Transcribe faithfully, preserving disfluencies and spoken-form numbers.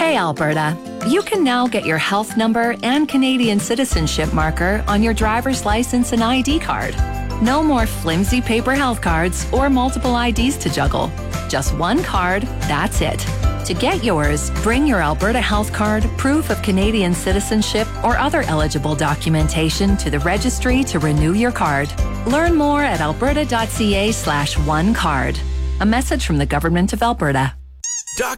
Hey Alberta, you can now get your health number and Canadian citizenship marker on your driver's license and I D card. No more flimsy paper health cards or multiple I Ds to juggle. Just one card, that's it. To get yours, bring your Alberta Health Card, proof of Canadian citizenship, or other eligible documentation to the registry to renew your card. Learn more at alberta.ca slash one card. A message from the Government of Alberta.